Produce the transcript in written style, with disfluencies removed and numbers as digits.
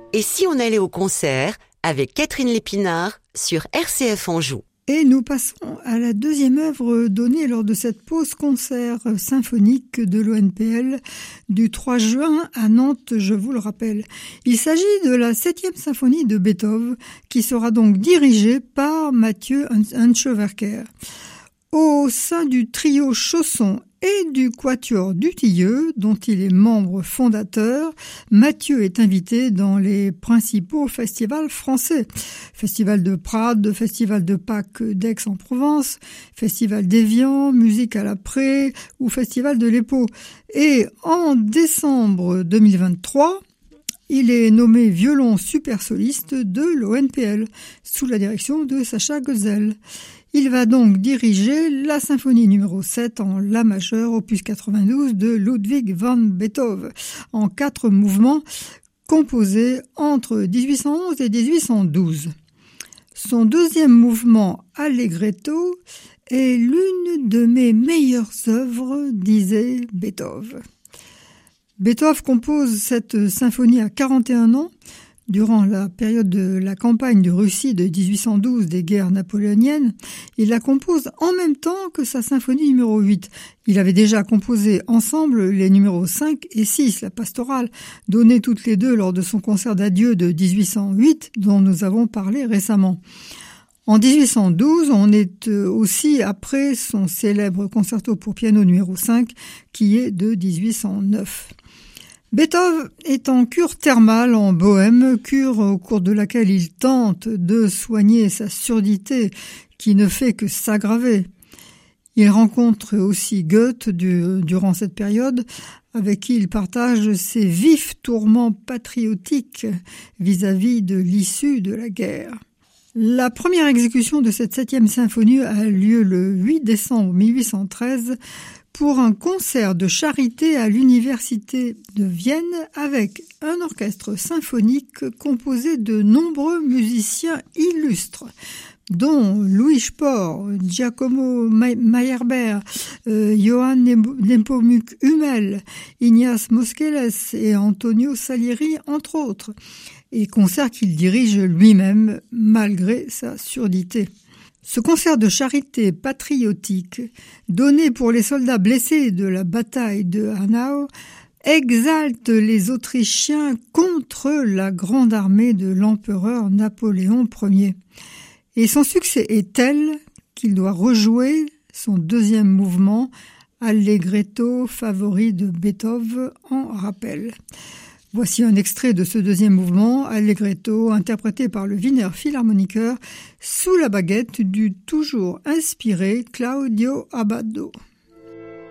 Et si on allait au concert avec Catherine Lépinard sur RCF Anjou? Et nous passons à la deuxième œuvre donnée lors de cette pause concert symphonique de l'ONPL du 3 juin à Nantes, je vous le rappelle. Il s'agit de la 7e symphonie de Beethoven qui sera donc dirigée par Mathieu Hanschewerker. Au sein du trio Chausson et du quatuor Dutilleux, dont il est membre fondateur, Mathieu est invité dans les principaux festivals français. Festival de Prades, Festival de Pâques d'Aix-en-Provence, Festival d'Évian, Musique à la Prée ou Festival de l'Épau. Et en décembre 2023, il est nommé violon super soliste de l'ONPL, sous la direction de Sacha Goezel. Il va donc diriger la symphonie numéro 7 en La majeur, opus 92 de Ludwig van Beethoven, en 4 mouvements composés entre 1811 et 1812. Son deuxième mouvement, Allegretto, est l'une de mes meilleures œuvres, disait Beethoven. Beethoven compose cette symphonie à 41 ans, durant la période de la campagne de Russie de 1812 des guerres napoléoniennes. Il la compose en même temps que sa symphonie numéro 8. Il avait déjà composé ensemble les numéros 5 et 6, la pastorale, donnée toutes les deux lors de son concert d'adieu de 1808, dont nous avons parlé récemment. En 1812, on est aussi après son célèbre concerto pour piano numéro 5, qui est de 1809. Beethoven est en cure thermale en Bohême, cure au cours de laquelle il tente de soigner sa surdité qui ne fait que s'aggraver. Il rencontre aussi Goethe durant cette période, avec qui il partage ses vifs tourments patriotiques vis-à-vis de l'issue de la guerre. La première exécution de cette 7e symphonie a lieu le 8 décembre 1813 pour un concert de charité à l'université de Vienne avec un orchestre symphonique composé de nombreux musiciens illustres, dont Louis Spohr, Giacomo Meyerbeer, Johann Nepomuk Hummel, Ignaz Moscheles et Antonio Salieri, entre autres, et concert qu'il dirige lui-même malgré sa surdité. Ce concert de charité patriotique, donné pour les soldats blessés de la bataille de Hanau, exalte les Autrichiens contre la grande armée de l'empereur Napoléon Ier. Et son succès est tel qu'il doit rejouer son deuxième mouvement, Allegretto, favori de Beethoven, en rappel. Voici un extrait de ce deuxième mouvement, Allegretto, interprété par le Wiener Philharmoniker, sous la baguette du toujours inspiré Claudio Abbado.